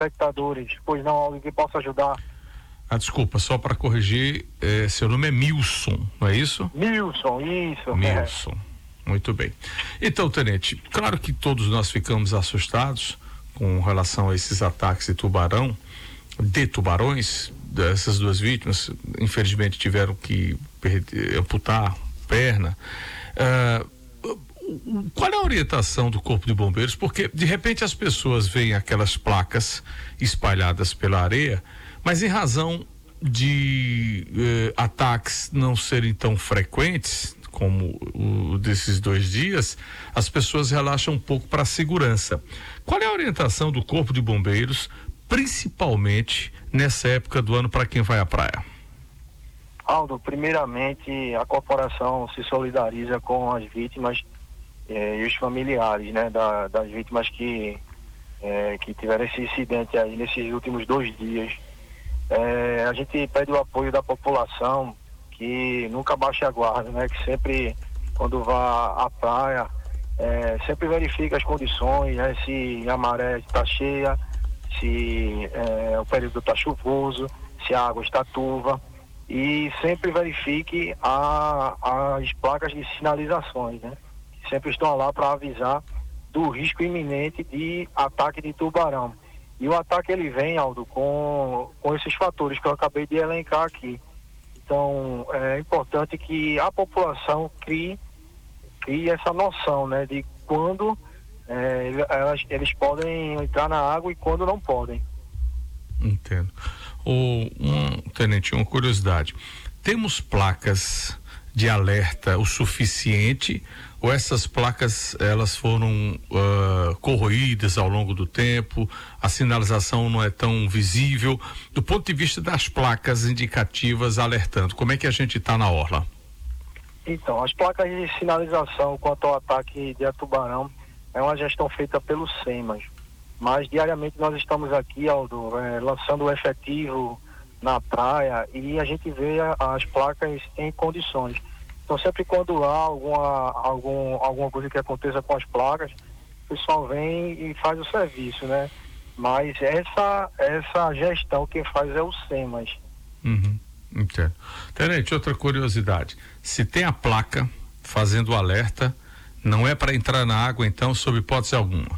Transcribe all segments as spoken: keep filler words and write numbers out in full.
espectadores. Pois não, algo que possa ajudar. Ah, desculpa, só para corrigir, eh, seu nome é Milson, não é isso? Milson, isso. Milson, é. Muito bem. Então, tenente, claro que todos nós ficamos assustados com relação a esses ataques de tubarão, de tubarões, dessas duas vítimas, infelizmente tiveram que perder, amputar perna. Ah, qual é a orientação do Corpo de Bombeiros? Porque de repente as pessoas veem aquelas placas espalhadas pela areia, mas em razão de eh, ataques não serem tão frequentes como o desses dois dias, as pessoas relaxam um pouco para a segurança. Qual é a orientação do Corpo de Bombeiros, principalmente nessa época do ano, para quem vai à praia? Aldo, primeiramente a corporação se solidariza com as vítimas eh, e os familiares, né, da, das vítimas que, eh, que tiveram esse incidente aí nesses últimos dois dias. É, a gente pede o apoio da população, que nunca baixe a guarda, né? Que sempre, quando vá à praia, é, sempre verifique as condições, né? Se a maré está cheia, se é, o período está chuvoso, se a água está turva, e sempre verifique a, as placas de sinalizações, né? Que sempre estão lá para avisar do risco iminente de ataque de tubarão. E o ataque, ele vem, Aldo, com, com esses fatores que eu acabei de elencar aqui. Então, é importante que a população crie, crie essa noção, né, de quando é, elas, eles podem entrar na água e quando não podem. Entendo. O, um, tenente, uma curiosidade. Temos placas de alerta o suficiente, ou essas placas elas foram uh, corroídas ao longo do tempo, a sinalização não é tão visível, do ponto de vista das placas indicativas alertando, como é que a gente está na orla? Então, as placas de sinalização quanto ao ataque de tubarão é uma gestão feita pelo SEMAS, mas diariamente nós estamos aqui, Aldo, é, lançando o efetivo na praia, e a gente vê a, as placas em condições. Então, sempre quando há alguma, algum, alguma coisa que aconteça com as placas, o pessoal vem e faz o serviço, né? Mas essa, essa gestão quem faz é o SEMAS. Uhum, entendo. Tenente, outra curiosidade, se tem a placa fazendo o alerta, não é para entrar na água, então, sob hipótese alguma?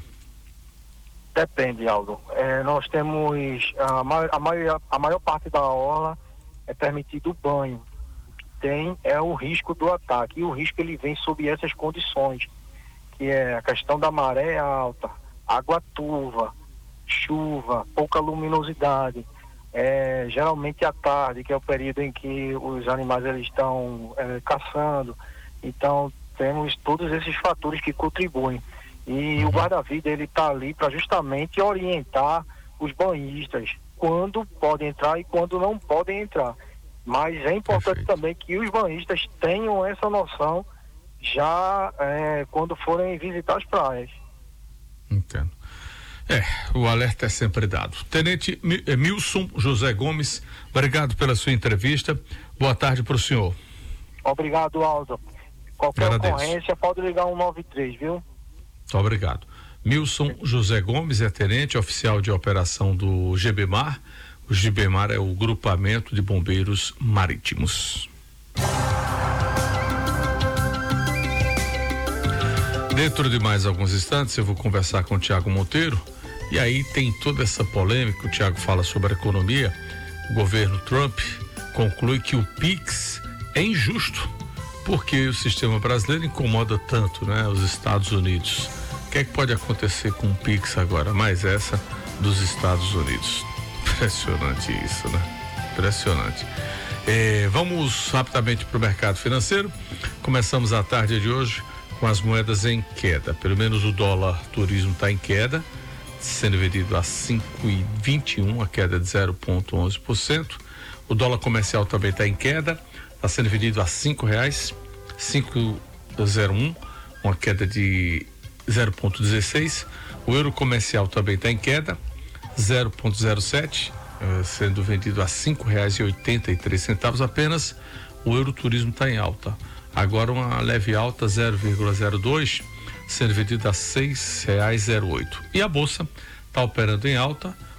Depende, Aldo. É, nós temos a maior, a, maior, a maior parte da orla é permitido o banho. O que tem é o risco do ataque, e o risco ele vem sob essas condições, que é a questão da maré alta, água turva, chuva, pouca luminosidade, é, geralmente à tarde, que é o período em que os animais eles estão é, caçando. Então temos todos esses fatores que contribuem. E o guarda-vida ele está ali para justamente orientar os banhistas quando podem entrar e quando não podem entrar. Mas é importante Perfeito. também que os banhistas tenham essa noção já é, quando forem visitar as praias. Entendo. É, o alerta é sempre dado. Tenente Milson José Gomes, obrigado pela sua entrevista. Boa tarde para o senhor. Obrigado, Aldo. Qualquer Agradeço. ocorrência pode ligar um nove três, viu? Muito obrigado. Milson José Gomes é tenente oficial de operação do GBMAR. O GBMAR é o Grupamento de Bombeiros Marítimos. Dentro de mais alguns instantes eu vou conversar com o Tiago Monteiro, e aí tem toda essa polêmica. O Tiago fala sobre a economia. O governo Trump conclui que o Pix é injusto porque o sistema brasileiro incomoda tanto, né, os Estados Unidos. O que é que pode acontecer com o Pix agora? Mais essa dos Estados Unidos. Impressionante isso, né? Impressionante. É, vamos rapidamente para o mercado financeiro. Começamos a tarde de hoje com as moedas em queda. Pelo menos o dólar turismo está em queda, sendo vendido a cinco e vinte e um, a queda de zero vírgula onze por cento. O dólar comercial também está em queda, está sendo vendido a cinco reais, cinco vírgula zero um, uma queda de zero vírgula dezesseis. O euro comercial também está em queda, zero vírgula zero sete, eh, sendo vendido a cinco reais e oitenta e três centavos apenas. O euro turismo está em alta, agora uma leve alta, zero vírgula zero dois, sendo vendido a seis reais e zero oito. E a bolsa está operando em alta,